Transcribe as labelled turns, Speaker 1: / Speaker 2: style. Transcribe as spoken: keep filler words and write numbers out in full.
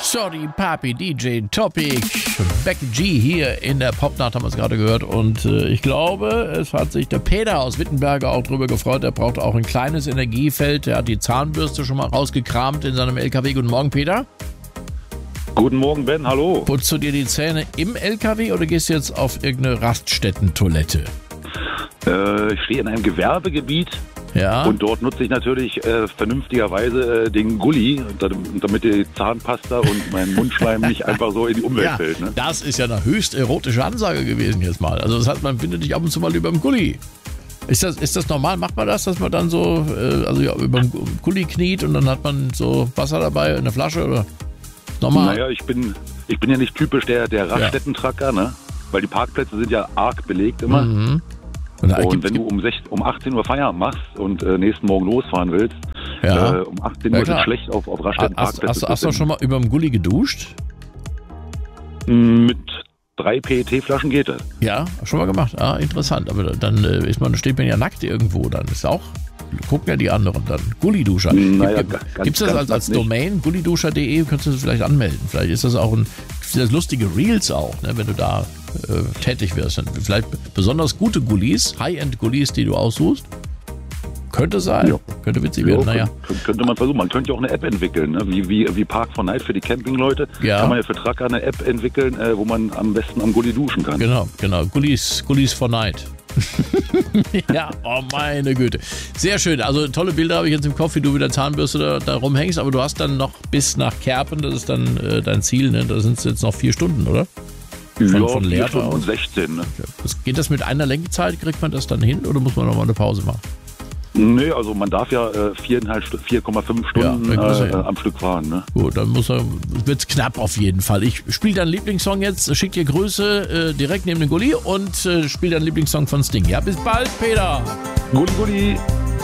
Speaker 1: Sorry Papi, D J Topic, Becky G hier in der Popnacht haben wir es gerade gehört und äh, ich glaube, es hat sich der Peter aus Wittenberge auch drüber gefreut, der braucht auch ein kleines Energiefeld, der hat die Zahnbürste schon mal rausgekramt in seinem L K W. Guten Morgen Peter.
Speaker 2: Guten Morgen Ben, hallo.
Speaker 1: Putzt du dir die Zähne im L K W oder gehst du jetzt auf irgendeine Raststätten-Toilette?
Speaker 2: Äh, ich stehe in einem Gewerbegebiet.
Speaker 1: Ja.
Speaker 2: Und dort nutze ich natürlich äh, vernünftigerweise äh, den Gully, damit die Zahnpasta und mein Mundschleim nicht einfach so in die Umwelt
Speaker 1: ja,
Speaker 2: fällt. Ne?
Speaker 1: Das ist ja eine höchst erotische Ansage gewesen jetzt mal. Also das heißt, man findet dich ab und zu mal über dem Gully. Ist das, ist das normal? Macht man das, dass man dann so äh, also ja, über dem Gully kniet und dann hat man so Wasser dabei in der Flasche? Oder? Normal?
Speaker 2: Naja, ich bin, ich bin ja nicht typisch der, der Raststätten-Tracker, ne? Weil die Parkplätze sind ja arg belegt immer.
Speaker 1: Mhm.
Speaker 2: Und, und wenn du um, sechzehn, um achtzehn Uhr Feierabend machst und äh, nächsten Morgen losfahren willst,
Speaker 1: ja.
Speaker 2: äh, um achtzehn Uhr ja, ist es schlecht auf, auf Raststätten-Parkplätze.
Speaker 1: Hast, hast, hast du schon mal über dem Gully geduscht?
Speaker 2: Mit drei P E T-Flaschen geht das.
Speaker 1: Ja, schon mal gemacht. Ah, interessant. Aber dann äh, ist man, steht man ja nackt irgendwo. Dann ist auch, gucken ja die anderen dann. Gullyduscher.
Speaker 2: Naja,
Speaker 1: Gibt es das als, als Domain? gullyduscher punkt de? Könntest du das vielleicht anmelden? Vielleicht ist das auch ein, das lustige Reels auch, ne, wenn du da äh, tätig wirst. Vielleicht besonders gute Gullis, High-End-Gullis, die du aussuchst. Könnte sein. Ja. Könnte witzig werden.
Speaker 2: Ja,
Speaker 1: naja.
Speaker 2: könnte, könnte man versuchen. Man könnte ja auch eine App entwickeln, ne? wie, wie, wie Park for Night für die Campingleute.
Speaker 1: Ja.
Speaker 2: Kann man ja für Trucker eine App entwickeln, äh, wo man am besten am Gully duschen kann.
Speaker 1: Genau, genau. Gullis, Gullis for Night. Ja, oh meine Güte. Sehr schön. Also tolle Bilder habe ich jetzt im Kopf, wie du mit der Zahnbürste da, da rumhängst. Aber du hast dann noch bis nach Kerpen, das ist dann äh, dein Ziel, ne? Da sind es jetzt noch vier Stunden, oder? Von,
Speaker 2: ja,
Speaker 1: von
Speaker 2: vier Stunden
Speaker 1: aus.
Speaker 2: und sechzehn. Ne?
Speaker 1: Das, geht das mit einer Lenkzeit? Kriegt man das dann hin oder muss man nochmal eine Pause machen?
Speaker 2: Nee, also man darf ja äh, vier Komma fünf Stunden
Speaker 1: ja,
Speaker 2: äh, am Stück fahren. Ne?
Speaker 1: Gut, dann muss er, wird's knapp auf jeden Fall. Ich spiele deinen Lieblingssong jetzt, schick dir Grüße äh, direkt neben den Gully und äh, spiele deinen Lieblingssong von Sting. Ja, bis bald, Peter.
Speaker 2: Gully, Gully.